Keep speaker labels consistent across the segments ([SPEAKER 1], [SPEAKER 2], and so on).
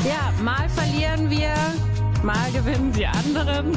[SPEAKER 1] Ja, mal verlieren wir, mal gewinnen die anderen.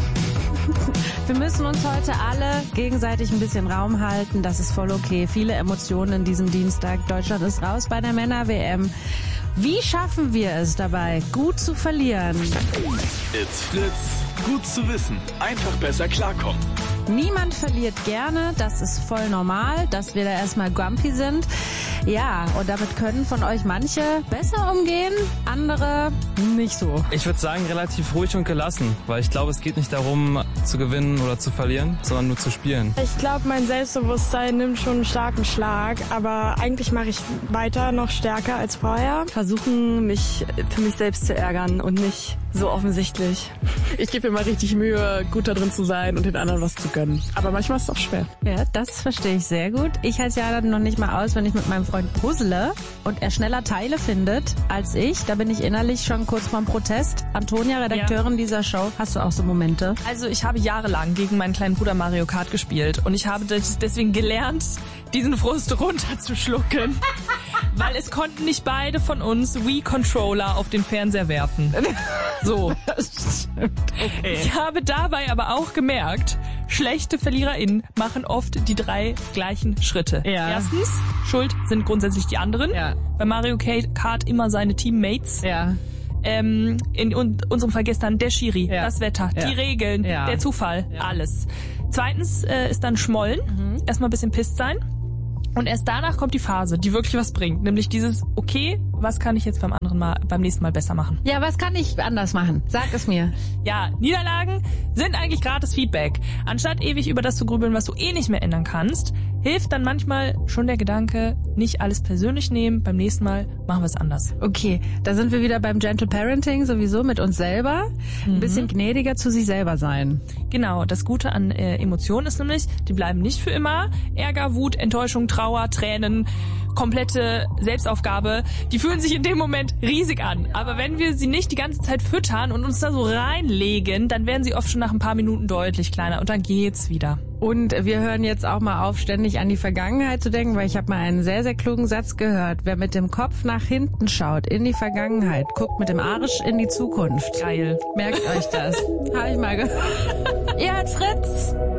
[SPEAKER 1] Wir müssen uns heute alle gegenseitig ein bisschen Raum halten. Das ist voll okay. Viele Emotionen in diesem Dienstag. Deutschland ist raus bei der Männer-WM. Wie schaffen wir es dabei, gut zu verlieren?
[SPEAKER 2] It's Fritz. Gut zu wissen. Einfach besser klarkommen.
[SPEAKER 1] Niemand verliert gerne. Das ist voll normal, dass wir da erstmal grumpy sind. Ja, und damit können von euch manche besser umgehen, andere nicht so.
[SPEAKER 3] Ich würde sagen, relativ ruhig und gelassen, weil ich glaube, es geht nicht darum, zu gewinnen oder zu verlieren, sondern nur zu spielen.
[SPEAKER 4] Ich glaube, mein Selbstbewusstsein nimmt schon einen starken Schlag, aber eigentlich mache ich weiter noch stärker als vorher.
[SPEAKER 5] Versuchen, mich für mich selbst zu ärgern und nicht so offensichtlich.
[SPEAKER 6] Ich gebe mir mal richtig Mühe, gut da drin zu sein und den anderen was zu gönnen. Aber manchmal ist es auch schwer.
[SPEAKER 1] Ja, das verstehe ich sehr gut. Ich halte ja dann noch nicht mal aus, wenn ich mit meinem Freund puzzle und er schneller Teile findet als ich. Da bin ich innerlich schon kurz vorm Protest. Antonia, Redakteurin dieser Show, hast du auch so Momente?
[SPEAKER 7] Also ich habe jahrelang gegen meinen kleinen Bruder Mario Kart gespielt und ich habe deswegen gelernt, diesen Frust runterzuschlucken. Weil es konnten nicht beide von uns Wii-Controller auf den Fernseher werfen. So. Okay. Ich habe dabei aber auch gemerkt, schlechte VerliererInnen machen oft die 3 gleichen Schritte.
[SPEAKER 1] Ja.
[SPEAKER 7] Erstens, schuld sind grundsätzlich die anderen.
[SPEAKER 1] Ja.
[SPEAKER 7] Bei Mario Kart immer seine Teammates.
[SPEAKER 1] Ja.
[SPEAKER 7] In unserem Fall gestern der Schiri, das Wetter, die Regeln,
[SPEAKER 1] Ja.
[SPEAKER 7] der Zufall, alles. Zweitens ist dann Schmollen, erstmal ein bisschen pisst sein. Und erst danach kommt die Phase, die wirklich was bringt. Nämlich dieses, okay, was kann ich jetzt beim nächsten Mal besser machen?
[SPEAKER 1] Ja, was kann ich anders machen? Sag es mir.
[SPEAKER 7] Ja, Niederlagen sind eigentlich gratis Feedback. Anstatt ewig über das zu grübeln, was du eh nicht mehr ändern kannst, hilft dann manchmal schon der Gedanke, nicht alles persönlich nehmen, beim nächsten Mal machen wir es anders.
[SPEAKER 1] Okay, da sind wir wieder beim Gentle Parenting sowieso mit uns selber. Ein bisschen gnädiger zu sich selber sein.
[SPEAKER 7] Genau, das Gute an Emotionen ist nämlich, die bleiben nicht für immer. Ärger, Wut, Enttäuschung, Trauer, Tränen, komplette Selbstaufgabe, die fühlen sich in dem Moment riesig an. Aber wenn wir sie nicht die ganze Zeit füttern und uns da so reinlegen, dann werden sie oft schon nach ein paar Minuten deutlich kleiner und dann geht's wieder.
[SPEAKER 1] Und wir hören jetzt auch mal auf, ständig an die Vergangenheit zu denken, weil ich habe mal einen sehr, sehr klugen Satz gehört. Wer mit dem Kopf nach hinten schaut, in die Vergangenheit, guckt mit dem Arsch in die Zukunft.
[SPEAKER 7] Geil.
[SPEAKER 1] Merkt euch das. Habe ich mal gehört. Ihr hört Fritz.